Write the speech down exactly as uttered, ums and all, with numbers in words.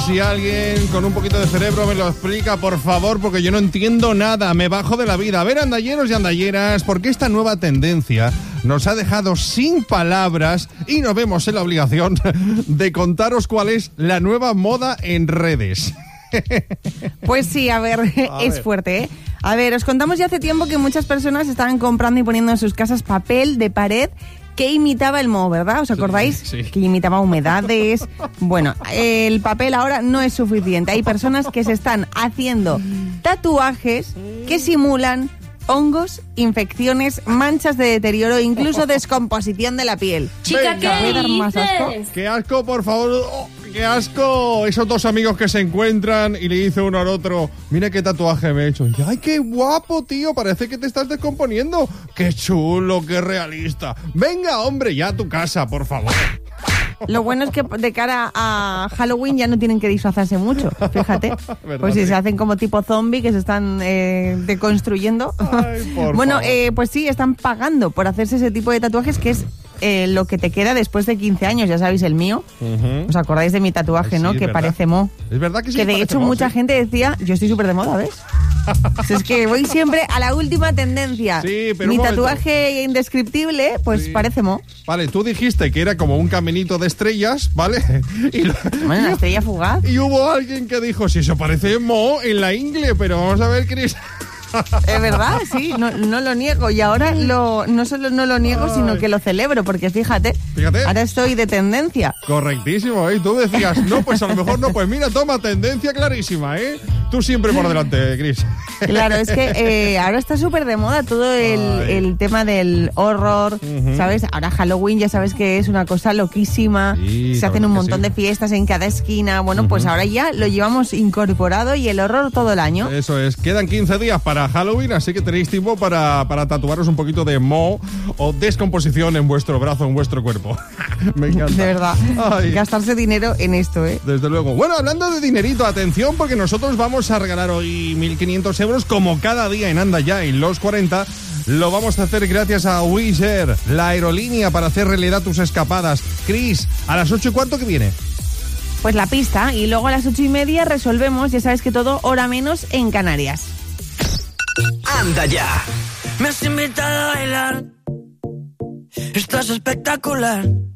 si alguien con un poquito de cerebro me lo explica, por favor, porque yo no entiendo nada, me bajo de la vida. A ver, andalleros y andalleras, ¿por qué esta nueva tendencia nos ha dejado sin palabras y nos vemos en la obligación de contaros cuál es la nueva moda en redes? Pues sí, a ver, a es ver. fuerte, ¿eh? A ver, os contamos ya hace tiempo que muchas personas estaban comprando y poniendo en sus casas papel de pared que imitaba el moho, ¿verdad? ¿Os acordáis? Sí, sí. Que imitaba humedades. Bueno, el papel ahora no es suficiente. Hay personas que se están haciendo tatuajes que simulan hongos, infecciones, manchas de deterioro e incluso descomposición de la piel. Chica, ¿qué ¿Puede dar más asco? ¡Qué asco, por favor! Oh, ¡qué asco! Esos dos amigos que se encuentran y le dice uno al otro, mira qué tatuaje me he hecho. Y, ¡ay, qué guapo, tío! Parece que te estás descomponiendo. ¡Qué chulo, qué realista! Venga, hombre, ya a tu casa, por favor. Lo bueno es que de cara a Halloween ya no tienen que disfrazarse mucho, fíjate. Pues si sí, se hacen como tipo zombie que se están eh, deconstruyendo. Ay, por bueno, favor. eh, pues sí, están pagando por hacerse ese tipo de tatuajes que es eh, lo que te queda después de quince años, ya sabéis, el mío. Uh-huh. ¿Os acordáis de mi tatuaje, Ay, no? sí, Que ¿verdad? parece mo. Es verdad que sí. Que de hecho mo, mucha sí. gente decía, yo estoy súper de moda, ¿ves? Es que voy siempre a la última tendencia. Sí, pero mi un momento. tatuaje indescriptible, pues sí. parece mo. Vale, tú dijiste que era como un caminito de estrellas, ¿vale? Y, lo, bueno, una estrella fugaz. Y hubo alguien que dijo, si eso parece mo en la ingle, pero vamos a ver, Cris. Es verdad, sí, no, no lo niego. Y ahora lo, no solo no lo niego, Ay. sino que lo celebro, porque fíjate, Fíjate. ahora estoy de tendencia. Correctísimo, ¿eh? Tú decías, no, pues a lo mejor no, pues mira, toma, tendencia clarísima, ¿eh? Tú siempre por delante, Cris. Claro, es que eh, ahora está súper de moda todo el, el tema del horror, uh-huh. ¿sabes? Ahora Halloween ya sabes que es una cosa loquísima, sí, se hacen un montón sí. de fiestas en cada esquina, bueno, uh-huh. pues ahora ya lo llevamos incorporado y el horror todo el año. Eso es, quedan quince días para Halloween, así que tenéis tiempo para, para tatuaros un poquito de moho o descomposición en vuestro brazo, en vuestro cuerpo. Me encanta. De verdad, Ay. gastarse dinero en esto, ¿eh? Desde luego. Bueno, hablando de dinerito, atención, porque nosotros vamos a regalar hoy mil quinientos euros como cada día en Anda Ya en los cuarenta. Lo vamos a hacer gracias a Wizz Air, la aerolínea para hacer realidad tus escapadas. Cris, a las ocho y cuarto que viene. Pues la pista, y luego a las ocho y media resolvemos, ya sabes que todo hora menos en Canarias. Anda Ya. Me has invitado a bailar. Estás espectacular.